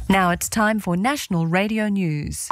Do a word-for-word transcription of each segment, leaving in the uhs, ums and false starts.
Now it's time for National Radio News.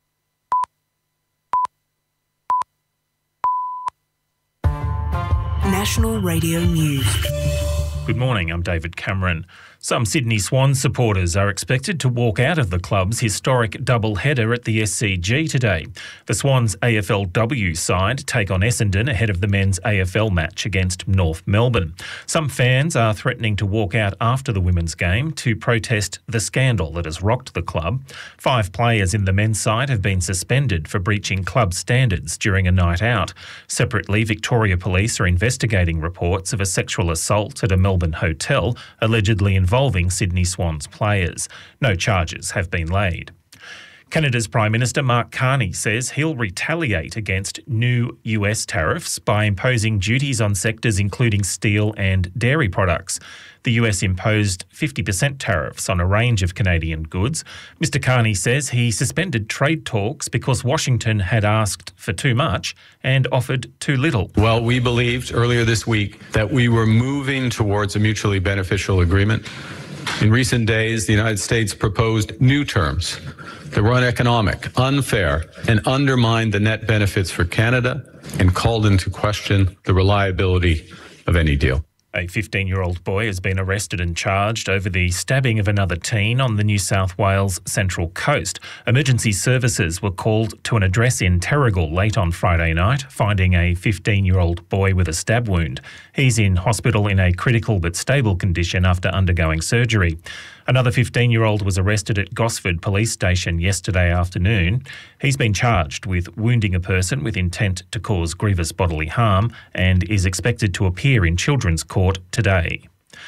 National Radio News. Good morning, I'm David Cameron. Some Sydney Swans supporters are expected to walk out of the club's historic double-header at the S C G today. The Swans A F L W side take on Essendon ahead of the men's A F L match against North Melbourne. Some fans are threatening to walk out after the women's game to protest the scandal that has rocked the club. Five players in the men's side have been suspended for breaching club standards during a night out. Separately, Victoria Police are investigating reports of a sexual assault at a Melbourne hotel, allegedly involving involving Sydney Swans players. No charges have been laid. Canada's Prime Minister Mark Carney says he'll retaliate against new U S tariffs by imposing duties on sectors including steel and dairy products. The U S imposed fifty percent tariffs on a range of Canadian goods. Mister Carney says he suspended trade talks because Washington had asked for too much and offered too little. Well, we believed earlier this week that we were moving towards a mutually beneficial agreement. In recent days, the United States proposed new terms that were uneconomic, unfair, and undermined the net benefits for Canada and called into question the reliability of any deal. A fifteen-year-old boy has been arrested and charged over the stabbing of another teen on the New South Wales Central Coast. Emergency services were called to an address in Terrigal late on Friday night, finding a fifteen-year-old boy with a stab wound. He's in hospital in a critical but stable condition after undergoing surgery. Another fifteen-year-old was arrested at Gosford Police Station yesterday afternoon. He's been charged with wounding a person with intent to cause grievous bodily harm and is expected to appear in Children's Court today.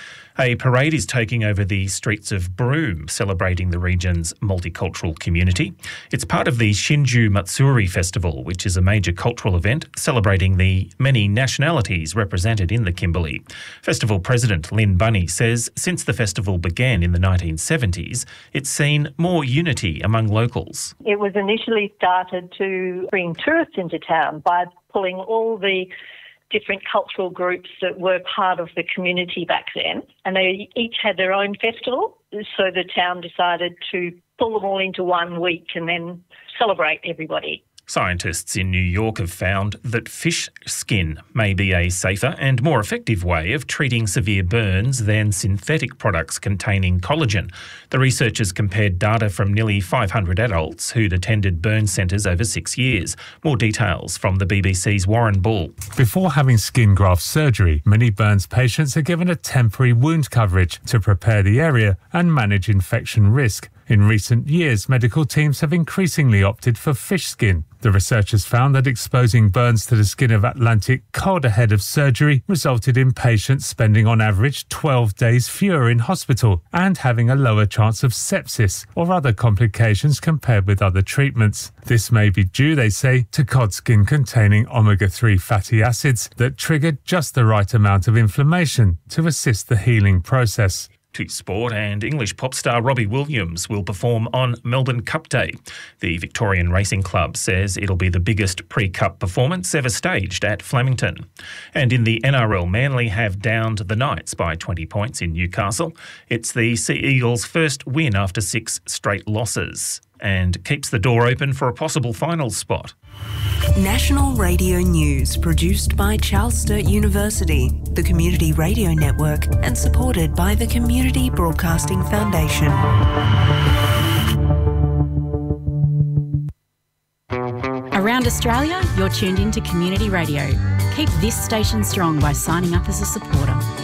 A parade is taking over the streets of Broome, celebrating the region's multicultural community. It's part of the Shinju Matsuri Festival, which is a major cultural event celebrating the many nationalities represented in the Kimberley. Festival President Lynn Bunny says since the festival began in the nineteen seventies, it's seen more unity among locals. It was initially started to bring tourists into town by pulling all the different cultural groups that were part of the community back then, and they each had their own festival, so the town decided to pull them all into one week and then celebrate everybody. Scientists in New York have found that fish skin may be a safer and more effective way of treating severe burns than synthetic products containing collagen. The researchers compared data from nearly five hundred adults who'd attended burn centres over six years. More details from the B B C's Warren Bull. Before having skin graft surgery, many burns patients are given a temporary wound coverage to prepare the area and manage infection risk. In recent years, medical teams have increasingly opted for fish skin. The researchers found that exposing burns to the skin of Atlantic cod ahead of surgery resulted in patients spending on average twelve days fewer in hospital and having a lower chance of sepsis or other complications compared with other treatments. This may be due, they say, to cod skin containing omega three fatty acids that triggered just the right amount of inflammation to assist the healing process. To sport, and English pop star Robbie Williams will perform on Melbourne Cup Day. The Victorian Racing Club says it'll be the biggest pre-Cup performance ever staged at Flemington. And in the N R L, Manly have downed the Knights by twenty points in Newcastle. It's the Sea Eagles' first win after six straight losses and keeps the door open for a possible finals spot. National Radio News, produced by Charles Sturt University, the Community Radio Network, and supported by the Community Broadcasting Foundation. Around Australia, you're tuned in to Community Radio. Keep this station strong by signing up as a supporter.